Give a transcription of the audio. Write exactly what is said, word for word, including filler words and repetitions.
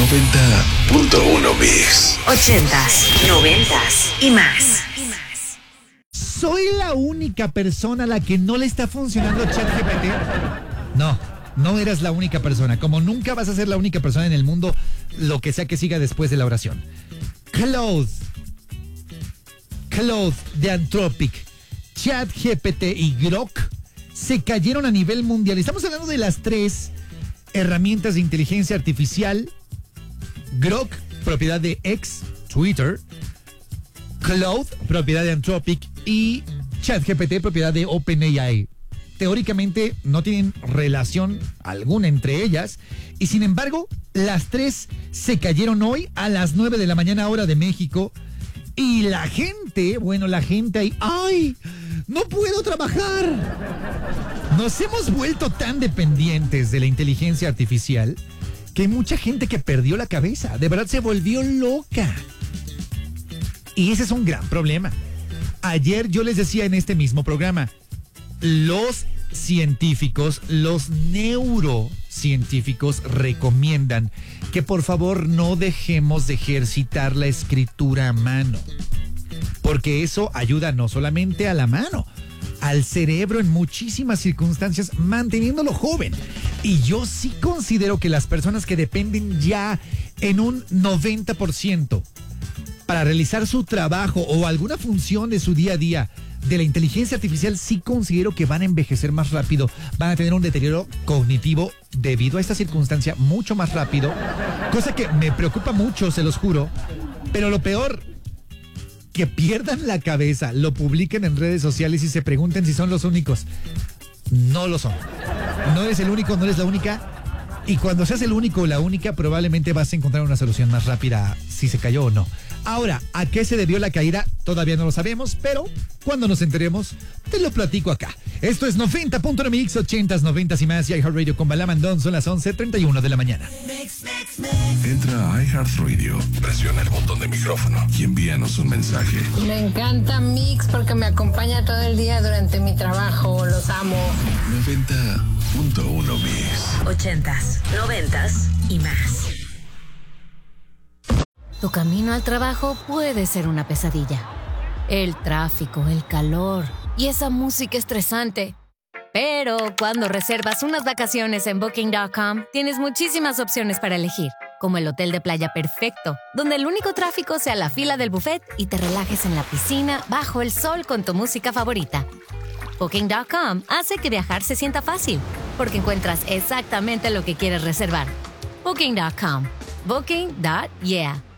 noventa punto uno Mix. Ochentas, noventas y más. ¿Soy la única persona a la que no le está funcionando ChatGPT? No, no eras la única persona. Como nunca vas a ser la única persona en el mundo, lo que sea que siga después de la oración. Close. Close de Anthropic, ChatGPT y Grok se cayeron a nivel mundial. Estamos hablando de las tres herramientas de inteligencia artificial. Grok, propiedad de X, Twitter. Cloud, propiedad de Anthropic. Y ChatGPT, propiedad de OpenAI. Teóricamente no tienen relación alguna entre ellas. Y sin embargo, las tres se cayeron hoy a las nueve de la mañana, hora de México. Y la gente, bueno, la gente ahí, ¡ay! ¡No puedo trabajar! Nos hemos vuelto tan dependientes de la inteligencia artificial que hay mucha gente que perdió la cabeza. De verdad se volvió loca. Y ese es un gran problema. Ayer yo les decía en este mismo programa, los científicos, los neurocientíficos recomiendan que por favor no dejemos de ejercitar la escritura a mano, porque eso ayuda no solamente a la mano, al cerebro en muchísimas circunstancias, manteniéndolo joven. Y yo sí considero que las personas que dependen ya en un noventa por ciento para realizar su trabajo o alguna función de su día a día de la inteligencia artificial, sí considero que van a envejecer más rápido, van a tener un deterioro cognitivo debido a esta circunstancia mucho más rápido, cosa que me preocupa mucho, se los juro. Pero lo peor, que pierdan la cabeza, lo publiquen en redes sociales y se pregunten si son los únicos. No lo son. No eres el único, no eres la única. Y cuando seas el único o la única, probablemente vas a encontrar una solución más rápida si se cayó o no. Ahora, ¿a qué se debió la caída? Todavía no lo sabemos, pero cuando nos enteremos, te lo platico acá. Esto es noventa punto uno Mix, ochentas, noventas y más, y iHeartRadio con Balamandón. Son las once treinta y uno de la mañana. Entra a iHeartRadio, presiona el botón de micrófono y envíanos un mensaje. Me encanta Mix porque me acompaña todo el día durante mi trabajo. Los amo. noventa punto uno Mix. Ochentas, noventas y más. Tu camino al trabajo puede ser una pesadilla. El tráfico, el calor y esa música estresante. Pero cuando reservas unas vacaciones en Booking punto com, tienes muchísimas opciones para elegir, como el hotel de playa perfecto, donde el único tráfico sea la fila del buffet y te relajes en la piscina bajo el sol con tu música favorita. Booking punto com hace que viajar se sienta fácil, porque encuentras exactamente lo que quieres reservar. Booking punto com. Booking punto yeah.